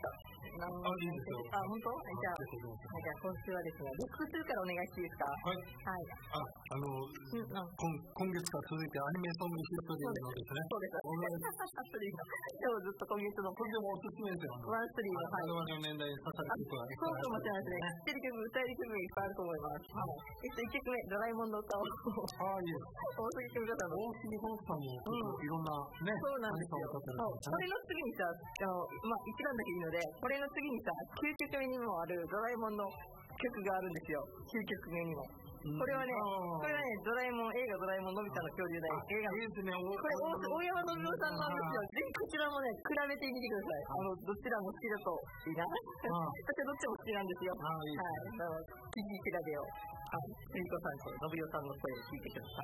か？ いいですよ。 本当？じゃあ今週はですね、ルック2からお願いしていいですか？ はい。今月から続いてアニメソングヒストリーのですね。 そうです。今日ずっと今月のこれでもおすすめですよ。 ワンスリーの我々の年代に刺さる曲はそうかもしれないですね。知ってる曲、歌える曲がいっぱいあると思います。1曲目、ドラえもんの歌をいいです。 大杉君方の大杉本さんもいろんなね、 そうなんですよ。これの次にさ、一番だけいいので、これの次にさ、9曲目にもあるドラえもんの曲があるんですよ。9曲目にも。これはね、ドラえもん、映画ドラえもんのび太の恐竜大映画いいですね。 これ、大山信夫さんなんですよ。ぜひこちらもね、比べてみてください。どちらも好きだといいな。私はどっちも好きなんですよ。はい。聞き比べを、つりこさんとのびおさんの声を聞いてください。